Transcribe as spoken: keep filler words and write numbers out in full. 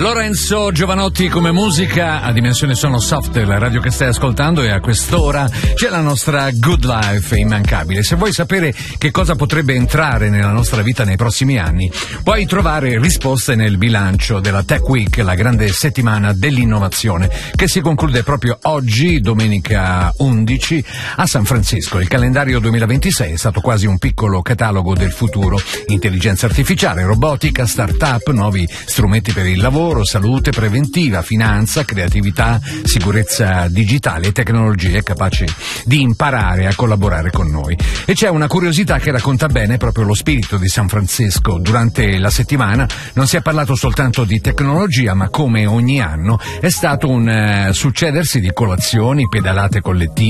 Lorenzo Giovanotti come musica a Dimensione Sono Soft, la radio che stai ascoltando, e a quest'ora c'è la nostra Good Life immancabile. Se vuoi sapere che cosa potrebbe entrare nella nostra vita nei prossimi anni, puoi trovare risposte nel bilancio della Tech Week, la grande settimana dell'innovazione che si conclude proprio oggi, domenica undici, a San Francisco. Il calendario duemilaventisei è stato quasi un piccolo catalogo del futuro: intelligenza artificiale, robotica, start-up, nuovi strumenti per il lavoro, salute preventiva, finanza, creatività, sicurezza digitale e tecnologie capaci di imparare a collaborare con noi. E c'è una curiosità che racconta bene proprio lo spirito di San Francisco. Durante la settimana non si è parlato soltanto di tecnologia, ma come ogni anno è stato un uh, succedersi di colazioni, pedalate collettive,